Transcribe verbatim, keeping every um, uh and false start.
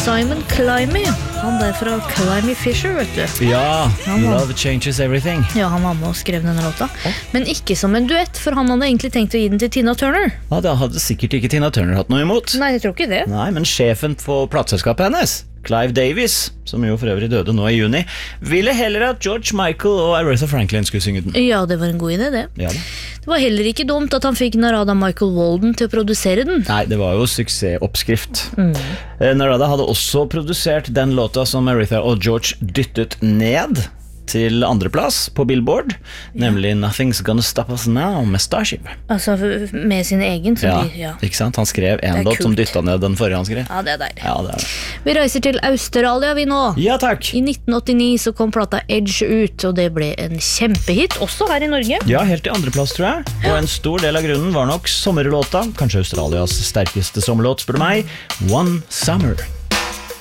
Simon Climby. Han der fra Climby Fisher, vet du. Ja, Han var- Love Changes Everything. Ja, han var med og skrev denne låta. Men ikke som en duett, for han hadde egentlig tenkt å gi den til Tina Turner. Ja, da hadde sikkert ikke Tina Turner hatt noe imot. Nei, jeg tror ikke det. Nei, men sjefen på plateselskapet hennes, Clive Davis, som jo for øvrig døde nå i juni, ville heller at George Michael og Aretha Franklin skulle synge den. Ja, det var en god idé, det. Ja da. Det var heller ikke dumt at han fikk Narada Michael Walden til å produsere den. Nei, det var jo suksessoppskrift. Eh, Narada hadde også produsert den låta som Aretha og George dyttet ned til andreplass på Billboard, nemlig Nothing's Gonna Stop Us Now med Starship. Altså med sin egen. Som Ja, de, ja. ikke sant? Han skrev en Det er låt som kult. dyttet ned den forrige han skrev. ja, det er deilig. Ja, det er det. Vi reiser til Australia vi nå. Ja, takk. I nitten åttini så kom plata Edge ut, og det ble en kjempehit, også her i Norge. Ja, helt til andreplass, tror jeg. Og en stor del av grunnen var nok sommerlåta, kanskje Australias sterkeste sommerlåt, spør du meg, One Summer.